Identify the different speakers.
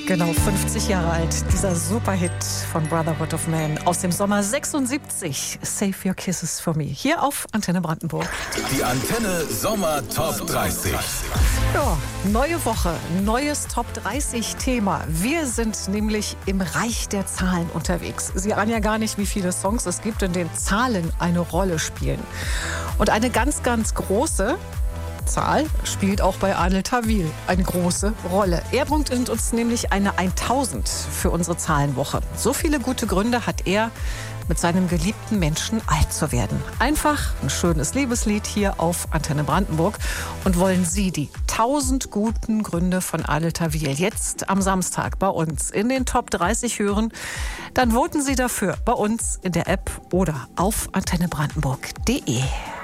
Speaker 1: Genau, 50 Jahre alt. Dieser Superhit von Brotherhood of Man aus dem Sommer 76. Save Your Kisses for Me. Hier auf Antenne Brandenburg.
Speaker 2: Die Antenne Sommer Top 30.
Speaker 1: Ja, neue Woche, neues Top 30 Thema. Wir sind nämlich im Reich der Zahlen unterwegs. Sie ahnen ja gar nicht, wie viele Songs es gibt, in denen Zahlen eine Rolle spielen. Und eine ganz, ganz große Zahl spielt auch bei Adel Tawil eine große Rolle. Er bringt uns nämlich eine 1000 für unsere Zahlenwoche. So viele gute Gründe hat er, mit seinem geliebten Menschen alt zu werden. Einfach ein schönes Liebeslied hier auf Antenne Brandenburg. Und wollen Sie die 1000 guten Gründe von Adel Tawil jetzt am Samstag bei uns in den Top 30 hören, dann voten Sie dafür bei uns in der App oder auf antennebrandenburg.de.